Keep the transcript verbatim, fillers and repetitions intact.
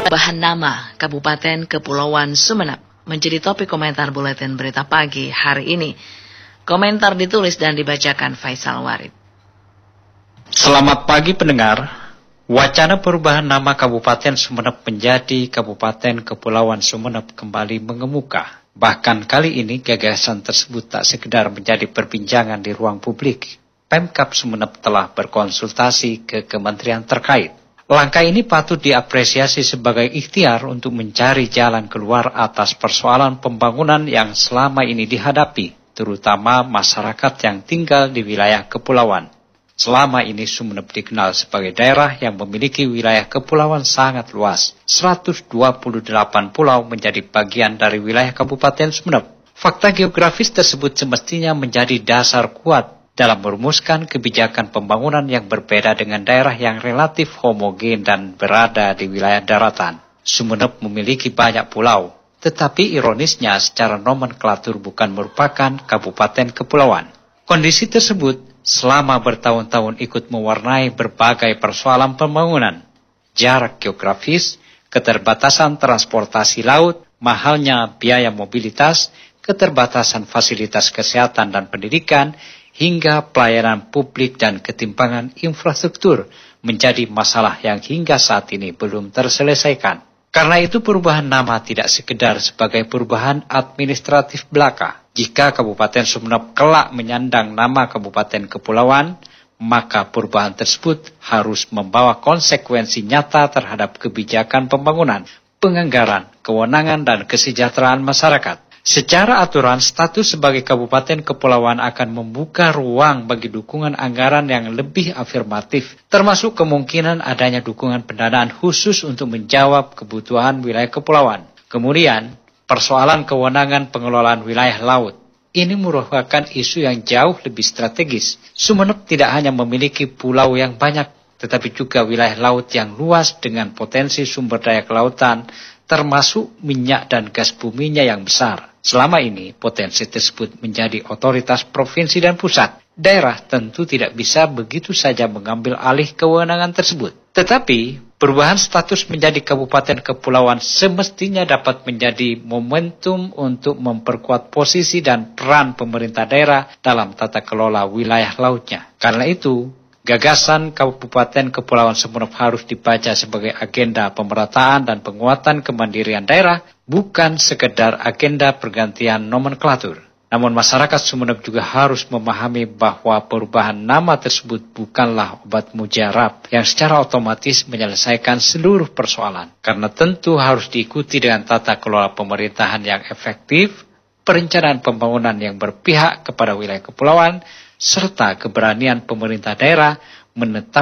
Perubahan nama Kabupaten Kepulauan Sumeneb menjadi topik komentar buletin berita pagi hari ini. Komentar ditulis dan dibacakan Faisal Warid. Selamat pagi pendengar. Wacana perubahan nama Kabupaten Sumeneb menjadi Kabupaten Kepulauan Sumeneb kembali mengemuka. Bahkan kali ini gagasan tersebut tak sekedar menjadi perbincangan di ruang publik. Pemkab Sumeneb telah berkonsultasi ke kementerian terkait. Langkah ini patut diapresiasi sebagai ikhtiar untuk mencari jalan keluar atas persoalan pembangunan yang selama ini dihadapi, terutama masyarakat yang tinggal di wilayah kepulauan. Selama ini Sumeneb dikenal sebagai daerah yang memiliki wilayah kepulauan sangat luas. seratus dua puluh delapan pulau menjadi bagian dari wilayah Kabupaten Sumeneb. Fakta geografis tersebut semestinya menjadi dasar kuat dalam merumuskan kebijakan pembangunan yang berbeda dengan daerah yang relatif homogen dan berada di wilayah daratan. Sumeneb memiliki banyak pulau, tetapi ironisnya secara nomenklatur bukan merupakan kabupaten kepulauan. Kondisi tersebut selama bertahun-tahun ikut mewarnai berbagai persoalan pembangunan. Jarak geografis, keterbatasan transportasi laut, mahalnya biaya mobilitas, keterbatasan fasilitas kesehatan dan pendidikan, hingga pelayanan publik dan ketimpangan infrastruktur menjadi masalah yang hingga saat ini belum terselesaikan. Karena itu perubahan nama tidak sekedar sebagai perubahan administratif belaka. Jika Kabupaten Sumeneb kelak menyandang nama Kabupaten Kepulauan, maka perubahan tersebut harus membawa konsekuensi nyata terhadap kebijakan pembangunan, penganggaran, kewenangan, dan kesejahteraan masyarakat. Secara aturan, status sebagai Kabupaten Kepulauan akan membuka ruang bagi dukungan anggaran yang lebih afirmatif, termasuk kemungkinan adanya dukungan pendanaan khusus untuk menjawab kebutuhan wilayah kepulauan. Kemudian, persoalan kewenangan pengelolaan wilayah laut. Ini merupakan isu yang jauh lebih strategis. Sumeneb tidak hanya memiliki pulau yang banyak, tetapi juga wilayah laut yang luas dengan potensi sumber daya kelautan, termasuk minyak dan gas buminya yang besar. Selama ini, potensi tersebut menjadi otoritas provinsi dan pusat. Daerah tentu tidak bisa begitu saja mengambil alih kewenangan tersebut. Tetapi, perubahan status menjadi Kabupaten Kepulauan semestinya dapat menjadi momentum untuk memperkuat posisi dan peran pemerintah daerah dalam tata kelola wilayah lautnya. Karena itu, gagasan Kabupaten Kepulauan Sumeneb harus dibaca sebagai agenda pemerataan dan penguatan kemandirian daerah, bukan sekedar agenda pergantian nomenklatur. Namun masyarakat Sumeneb juga harus memahami bahwa perubahan nama tersebut bukanlah obat mujarab yang secara otomatis menyelesaikan seluruh persoalan. Karena tentu harus diikuti dengan tata kelola pemerintahan yang efektif, perencanaan pembangunan yang berpihak kepada wilayah kepulauan, serta keberanian pemerintah daerah menetapkan